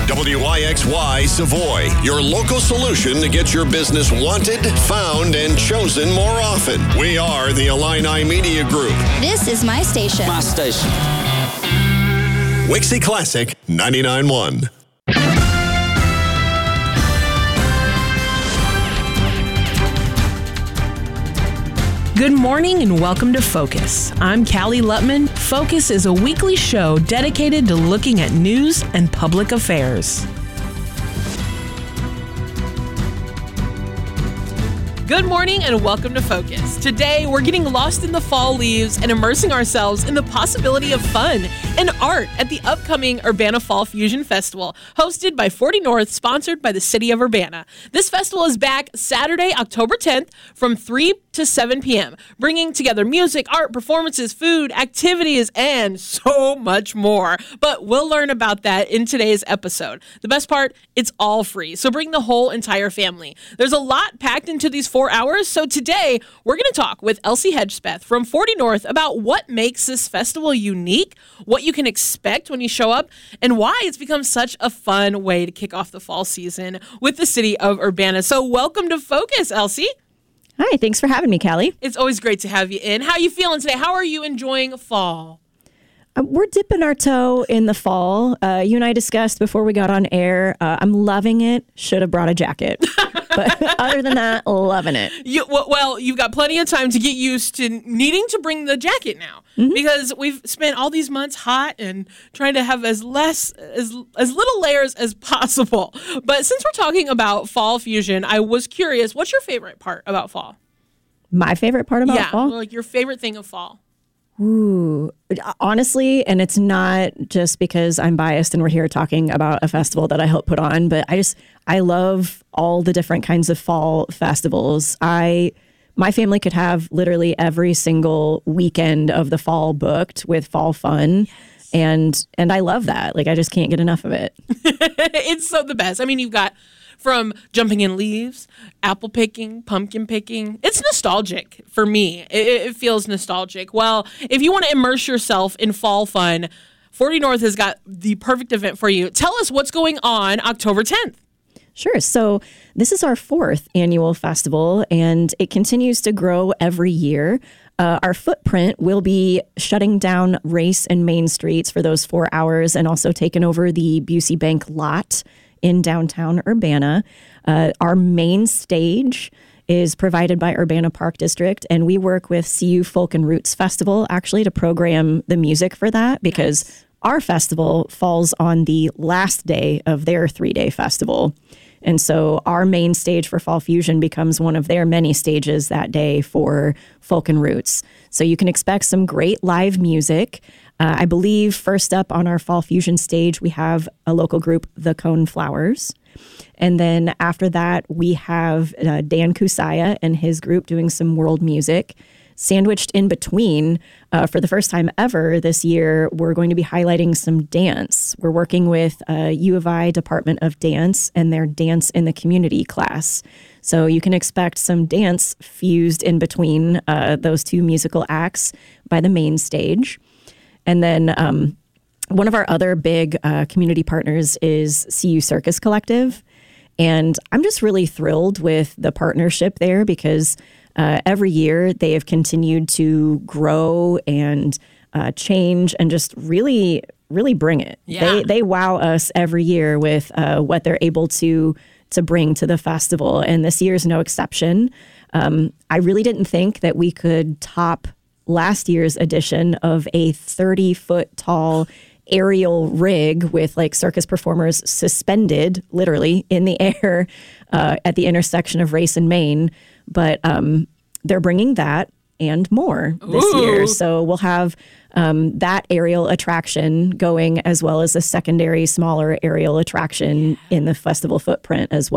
WYXY Savoy, your local solution to get your business wanted, found, and chosen more often. We are the Illini Media Group. This is my station. My station. Wixie Classic 99.1. Good morning and welcome to Focus. I'm Callie Lutman. Focus is a weekly show dedicated to looking at news and public affairs. Good morning and welcome to Focus. Today, we're getting lost in the fall leaves and immersing ourselves in the possibility of fun and art at the upcoming Urbana Fall Fusion Festival, hosted by 40 North, sponsored by the City of Urbana. This festival is back Saturday, October 10th from 3 to 7 p.m., bringing together music, art, performances, food, activities, and so much more. But we'll learn about that in today's episode. The best part, it's all free, so bring the whole entire family. There's a lot packed into these 4 hours, so today we're going to talk with Elsie Hedgespeth from 40 North about what makes this festival unique, what you can expect when you show up, and why it's become such a fun way to kick off the fall season with the City of Urbana. So welcome to Focus, Elsie. Hi, thanks for having me, Callie. It's always great to have you in. How are you feeling today? How are you enjoying fall? We're dipping our toe in the fall. You and I discussed before we got on air. I'm loving it. Should have brought a jacket. But other than that, loving it. Well, you've got plenty of time to get used to needing to bring the jacket now. Mm-hmm. Because we've spent all these months hot and trying to have as little layers as possible. But since we're talking about Fall Fusion, I was curious, what's your favorite part about fall? My favorite part about fall? Yeah, like your favorite thing of fall. Ooh, honestly, and it's not just because I'm biased and we're here talking about a festival that I helped put on, but I love all the different kinds of fall festivals. My family could have literally every single weekend of the fall booked with fall fun. Yes. And I love that. Like, I just can't get enough of it. It's so the best. I mean, you've got from jumping in leaves, apple picking, pumpkin picking. It's nostalgic for me. It feels nostalgic. Well, if you want to immerse yourself in fall fun, 40 North has got the perfect event for you. Tell us what's going on October 10th. Sure. So this is our 4th annual festival, and it continues to grow every year. Our footprint will be shutting down Race and Main Streets for those 4 hours and also taking over the Busey Bank lot in downtown Urbana. Our main stage is provided by Urbana Park District, and we work with CU Folk and Roots Festival actually to program the music for that because our festival falls on the last day of their 3-day festival. And so our main stage for Fall Fusion becomes one of their many stages that day for Folk and Roots. So you can expect some great live music. I believe first up on our Fall Fusion stage, we have a local group, The Cone Flowers. And then after that, we have Dan Kusaya and his group doing some world music. Sandwiched in between, for the first time ever this year, we're going to be highlighting some dance. We're working with U of I Department of Dance and their Dance in the Community class. So you can expect some dance fused in between those two musical acts by the main stage. And then one of our other big community partners is CU Circus Collective. And I'm just really thrilled with the partnership there because every year they have continued to grow and change and just really, really bring it. Yeah. They wow us every year with what they're able to bring to the festival. And this year's no exception. I really didn't think that we could top last year's edition of a 30-foot tall aerial rig with like circus performers suspended literally in the air at the intersection of Race and Main. But they're bringing that and more this year. So we'll have that aerial attraction going as well as a secondary smaller aerial attraction in the festival footprint as well.